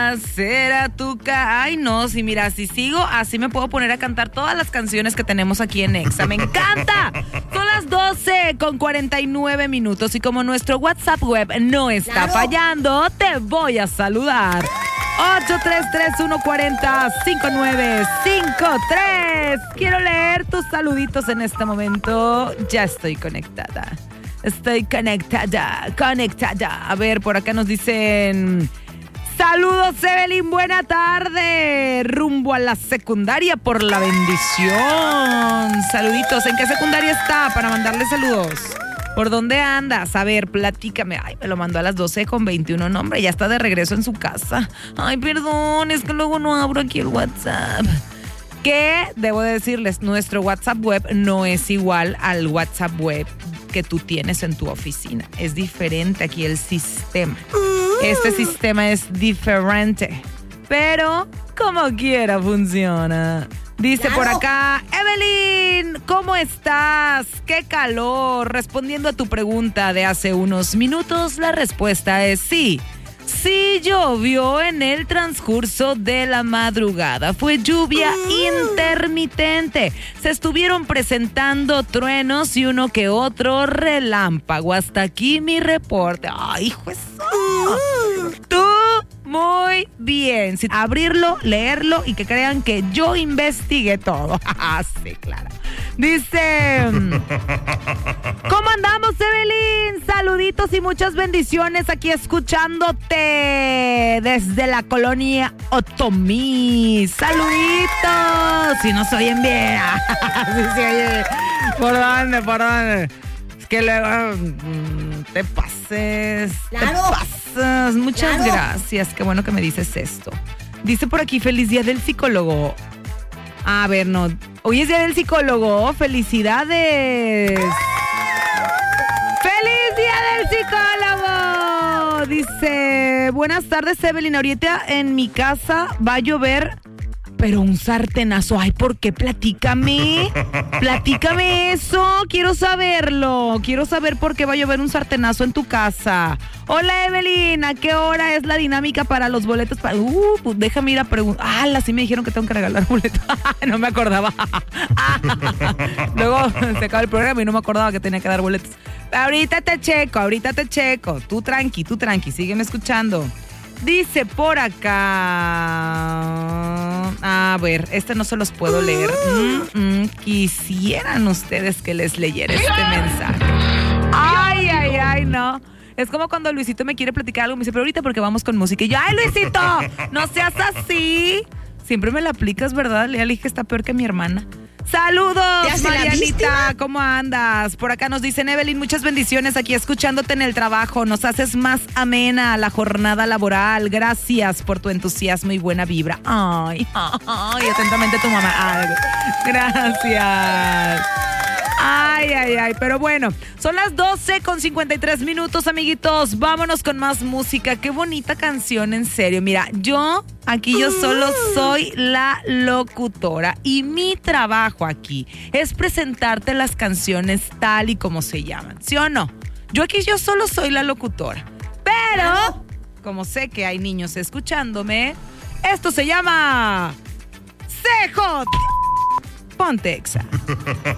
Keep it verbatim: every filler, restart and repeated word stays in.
será tu ca... Ay, no, si mira, si sigo, así me puedo poner a cantar todas las canciones que tenemos aquí en Exa. ¡Me encanta! Son las doce con cuarenta y nueve minutos y como nuestro WhatsApp web no está claro. fallando, te voy a saludar. ocho tres tres uno cuatro cero cinco nueve cinco tres. Quiero leer tus saluditos en este momento. Ya estoy conectada. Estoy conectada, conectada. A ver, por acá nos dicen... Saludos, Evelyn, buena tarde. Rumbo a la secundaria por la bendición. Saluditos. ¿En qué secundaria está para mandarle saludos? ¿Por dónde andas? A ver, platícame. Ay, me lo mandó a las doce con veintiuno. No, hombre, ya está de regreso en su casa. Ay, perdón, es que luego no abro aquí el WhatsApp. Que, debo de decirles, nuestro WhatsApp web no es igual al WhatsApp web que tú tienes en tu oficina. Es diferente aquí el sistema. Este sistema es diferente. Pero, como quiera, funciona. Dice claro. por acá, Evelyn, ¿cómo estás? ¡Qué calor! Respondiendo a tu pregunta de hace unos minutos, la respuesta es sí. Sí llovió en el transcurso de la madrugada. Fue lluvia mm. intermitente. Se estuvieron presentando truenos y uno que otro relámpago. Hasta aquí mi reporte. ¡Ay, hijo eso! Mm. Tú, muy bien. Sí, abrirlo, leerlo y que crean que yo investigué todo. Sí, claro. Dice, ¿cómo andamos, Evelyn? Saluditos y muchas bendiciones aquí escuchándote desde la colonia Otomí. Saluditos. Si no se oyen bien. Sí se oye. ¿Por dónde? ¿Por dónde? Es que luego te pases. Claro. Te pasas. Muchas claro. gracias. Qué bueno que me dices esto. Dice por aquí, feliz día del psicólogo. A ver, no. Hoy es día del psicólogo. ¡Felicidades! ¡Feliz día del psicólogo! Dice, buenas tardes, Evelyn. Ahorita en mi casa va a llover, pero un sartenazo. Ay, ¿por qué? Platícame. Platícame eso. Quiero saberlo. Quiero saber por qué va a llover un sartenazo en tu casa. Hola, Evelyn. ¿A qué hora es la dinámica para los boletos? Para... Uh, pues déjame ir a preguntar. Ah, sí me dijeron que tengo que regalar boletos. No me acordaba. Luego se acaba el programa y no me acordaba que tenía que dar boletos. Ahorita te checo, ahorita te checo. Tú tranqui, tú tranqui. Sígueme escuchando. Dice por acá... A ver, este no se los puedo leer. Mm, mm, quisieran ustedes que les leyera este mensaje. Ay, ay, ay, no. Es como cuando Luisito me quiere platicar algo, me dice, pero ahorita porque vamos con música. Y yo, ay, Luisito, no seas así. Siempre me la aplicas, ¿verdad? Le dije que está peor que mi hermana. Saludos, Marianita, ¿cómo andas? Por acá nos dicen, Evelyn, muchas bendiciones aquí escuchándote en el trabajo. Nos haces más amena la jornada laboral. Gracias por tu entusiasmo y buena vibra. Ay, ay, atentamente tu mamá. Ay, gracias. Ay, ay, ay, pero bueno, son las doce con cincuenta y tres minutos, amiguitos. Vámonos con más música. Qué bonita canción, en serio. Mira, yo aquí yo solo soy la locutora y mi trabajo aquí es presentarte las canciones tal y como se llaman, ¿sí o no? Yo aquí yo solo soy la locutora, pero como sé que hay niños escuchándome, esto se llama C J. Ponte Exa.